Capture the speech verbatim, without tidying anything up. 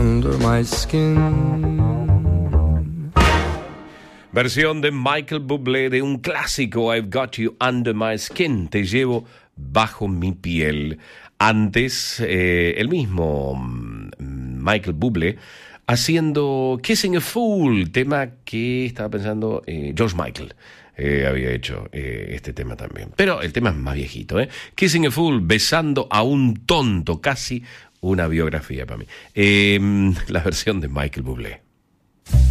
under my skin. Versión de Michael Bublé de un clásico, I've Got You Under My Skin, te llevo bajo mi piel. Antes, eh, el mismo Michael Bublé haciendo Kissing a Fool, tema que estaba pensando eh, George Michael. Eh, había hecho eh, este tema también. Pero el tema es más viejito, ¿eh? Kissing a Fool, besando a un tonto, casi una biografía para mí. Eh, la versión de Michael Bublé.